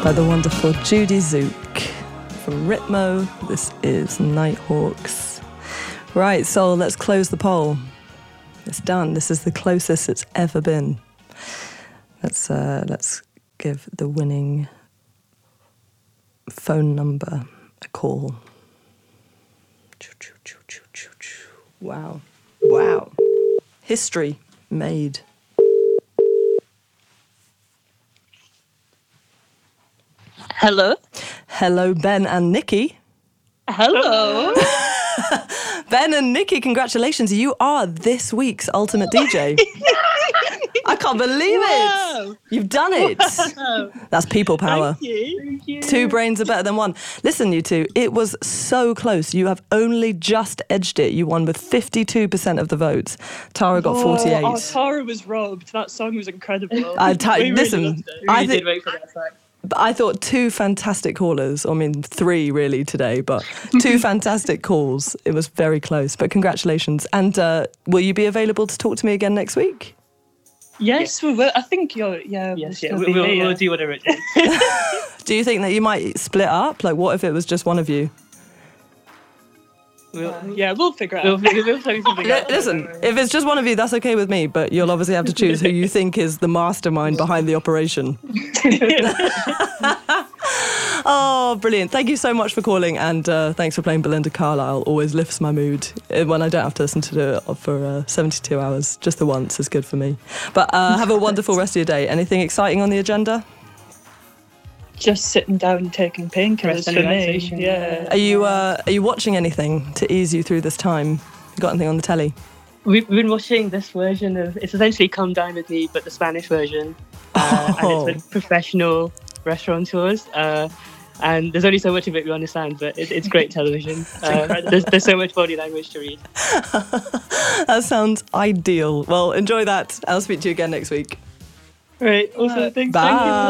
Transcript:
by the wonderful Judy Zook from Ritmo. This is Nighthawks. Right, so let's close the poll. It's done. This is the closest it's ever been. Let's give the winning phone number a call. Wow. History made. Hello. Hello, Ben and Nikki. Hello. Ben and Nikki, congratulations. You are this week's Ultimate DJ. I can't believe it. You've done it. That's people power. Thank you. Two brains are better than one. Listen, you two, it was so close. You have only just edged it. You won with 52% of the votes. Tara got 48. Oh, Tara was robbed. That song was incredible. Listen, I did wait for that fact. I thought two fantastic callers, I mean three really today, but two fantastic calls. It was very close, but congratulations. And will you be available to talk to me again next week? Yes, we will. I think you're, we'll do whatever it takes. Do you think that you might split up? Like, what if it was just one of you? We'll figure it out. We'll figure out. Listen, if it's just one of you, that's okay with me, but you'll obviously have to choose who you think is the mastermind behind the operation. Oh, brilliant. Thank you so much for calling, and thanks for playing Belinda Carlisle. Always lifts my mood when I don't have to listen to it for 72 hours. Just the once is good for me. But have a wonderful rest of your day. Anything exciting on the agenda? Just sitting down and taking painkillers for me. Yeah. Are you watching anything to ease you through this time? You got anything on the telly? We've been watching this version of, it's essentially Come Dine With Me, but the Spanish version. And it's with professional restaurateurs. And there's only so much of it we understand, but it's great television. There's so much body language to read. That sounds ideal. Well, enjoy that. I'll speak to you again next week. Right. Also, thanks. Bye. Thank you.